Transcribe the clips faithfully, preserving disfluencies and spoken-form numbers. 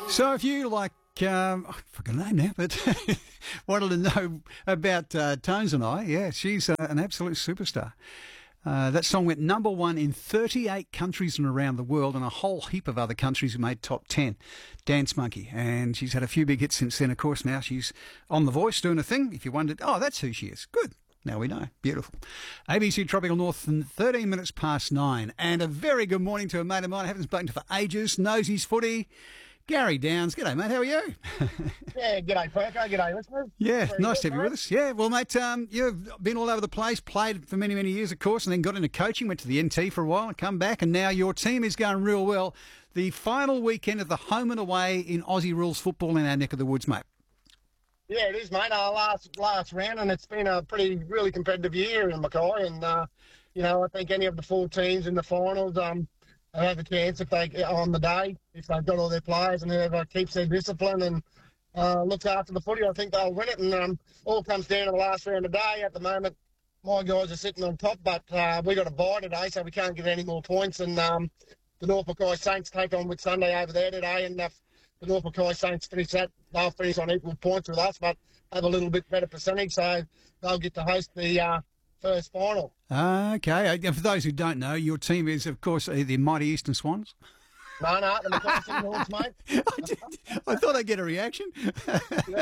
So if you like, um, I forgot her name now, but wanted to know about uh, Tones and I, yeah, she's uh, an absolute superstar. Uh, that song went number one in thirty-eight countries and around the world, and a whole heap of other countries who made top ten. Dance Monkey, and she's had a few big hits since then. Of course, now she's on The Voice doing a thing. If you wondered, oh, that's who she is. Good. Now we know. Beautiful. A B C Tropical North, thirteen minutes past nine. And a very good morning to a mate of mine I haven't spoken to for ages, knows his footy, Gary Downs. G'day, mate. How are you? Yeah, g'day, Perko. G'day, listeners. Yeah, Very nice good, to have you mate. with us. Yeah, well, mate, um, you've been all over the place, played for many, many years, of course, and then got into coaching, went to the N T for a while, and come back, and now your team is going real well. The final weekend of the home and away in Aussie rules football in our neck of the woods, mate. Yeah, it is, mate. Our last last round, and it's been a pretty, really competitive year in Mackay. And, uh, you know, I think any of the four teams in the finals um, have a chance if they on the day, if they've got all their players and whoever keeps their discipline and uh, looks after the footy, I think they'll win it. And um, all comes down to the last round today. At the moment, my guys are sitting on top, but uh, we got a bye today, so we can't get any more points. And um, the North Mackay Saints take on with Sunday over there today, and uh, the North Mackay Saints finish that, they'll finish on equal points with us, but have a little bit better percentage, so they'll get to host the uh, first final. Okay. And for those who don't know, your team is, of course, the Mighty Eastern Swans. No, no, the Mackay Seahawks, mate. I, did, I thought I'd get a reaction. Yeah.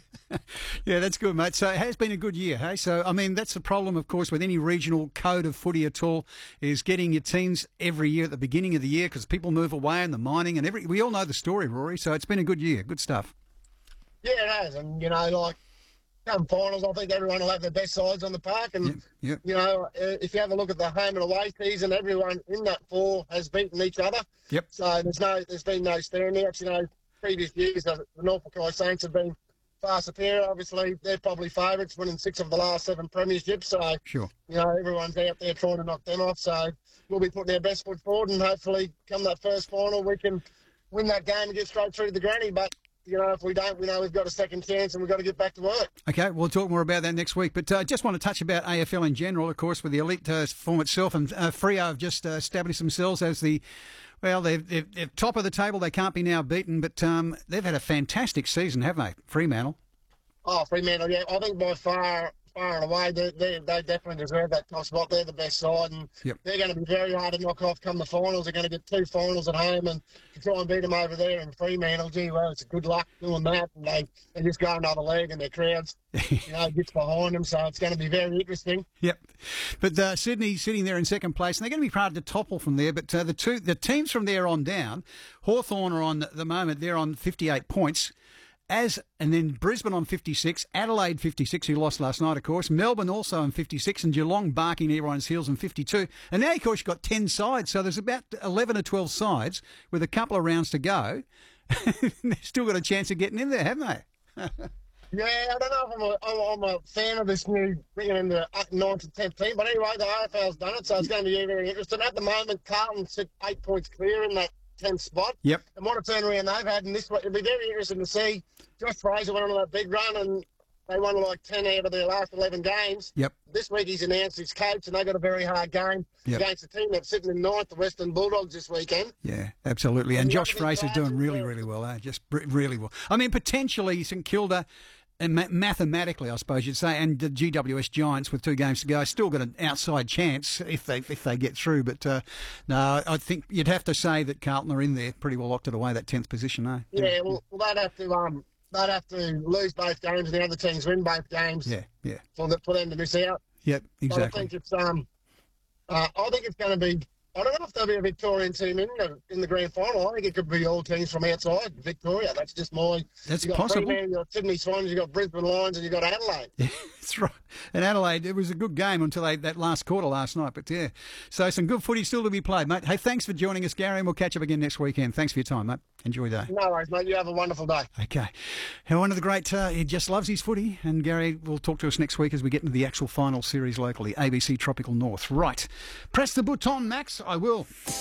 Yeah, that's good, mate. So it has been a good year, hey? So, I mean, that's the problem, of course, with any regional code of footy at all, is getting your teams every year at the beginning of the year because people move away and the mining and every. We all know the story, Rory, so it's been a good year. Good stuff. Yeah, it has. And, you know, like, come finals, I think everyone will have their best sides on the park. And, Yep, yep. you know, uh, if you have a look at the home and away season, everyone in that four has beaten each other. Yep. So there's no, there's been no standouts. You know, previous years, the the North Mackay Saints have been far superior. Obviously, they're probably favourites, winning six of the last seven premierships. So, Sure. you know, everyone's out there trying to knock them off. So we'll be putting our best foot forward, and hopefully, come that first final, we can win that game and get straight through to the granny. But, you know, if we don't, we know we've got a second chance and we've got to get back to work. Okay, we'll talk more about that next week. But I uh, just want to touch about A F L in general, of course, with the elite uh, form itself. And uh, Freo have just uh, established themselves as the, well, they're, they're, they're top of the table. They can't be now beaten. But um, they've had a fantastic season, haven't they, Fremantle? Oh, Fremantle, yeah. I think by far, far and away, they, they, they definitely deserve that top spot. They're the best side, and Yep. they're going to be very hard to knock off come the finals. They're going to get two finals at home, and to try and beat them over there in Fremantle, gee, well, it's a good luck doing that. And they, they just go another leg, and their crowds, you know, gets behind them, so it's going to be very interesting. Yep. But uh, Sydney sitting there in second place, and they're going to be hard to topple from there. But uh, the two the teams from there on down, Hawthorn are on at the moment, they're on fifty-eight points. As and then Brisbane on fifty-six, Adelaide fifty-six, who lost last night, of course. Melbourne also on fifty-six, and Geelong barking everyone's heels on fifty-two. And now, of course, you've got ten sides, so there's about eleven or twelve sides with a couple of rounds to go. They've still got a chance of getting in there, haven't they? Yeah, I don't know if I'm a, I'm, I'm a fan of this new bringing in the ninth and tenth team, but anyway, the A F L's done it, so it's going to be very interesting. At the moment, Carlton sit eight points clear in that tenth spot. Yep. And what a turnaround they've had in this one. It'll be very interesting to see. Josh Fraser went on that big run, and they won like ten out of their last eleven games. Yep. This week he's announced his coach, and they got a very hard game Yep. against a team that's sitting in ninth, the Western Bulldogs, this weekend. Yeah, absolutely. And And the Josh other big Fraser doing players really, as well. really well, eh? Just br- really well. I mean, potentially St Kilda, and ma- mathematically, I suppose you'd say, and the G W S Giants with two games to go, still got an outside chance if they if they get through. But uh, no, I think you'd have to say that Carlton are in there, pretty well locked it away, that tenth position, eh? Yeah, well, well they'd have to um they'd have to lose both games, and the other teams win both games Yeah, yeah. for the, for them to miss out. Yep, But I exactly. think it's um, uh, I think it's going to be. I don't know if there'll be a Victorian team in the, in the grand final. I think it could be all teams from outside Victoria. That's just my. That's you got possible. Fremantle, you got Sydney Swans, you got Brisbane Lions, and you got Adelaide. That's right. And Adelaide, it was a good game until they, that last quarter last night. But yeah, so some good footy still to be played, mate. Hey, thanks for joining us, Gary, and we'll catch up again next weekend. Thanks for your time, mate. Enjoy your day. No worries, mate. You have a wonderful day. Okay. And one of the great, uh, he just loves his footy. And Gary will talk to us next week as we get into the actual final series locally, A B C Tropical North. Right. Press the button, Max. I will.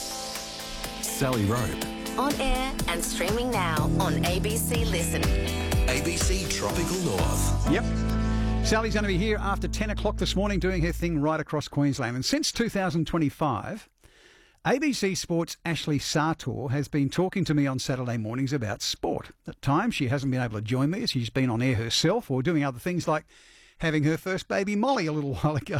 Sally Rope. On air and streaming now on A B C Listen. A B C Tropical North. Yep. Sally's going to be here after ten o'clock this morning doing her thing right across Queensland. And since two thousand twenty-five, A B C Sports' Ashley Sartor has been talking to me on Saturday mornings about sport. At times, she hasn't been able to join me as she's been on air herself or doing other things like having her first baby Molly a little while ago.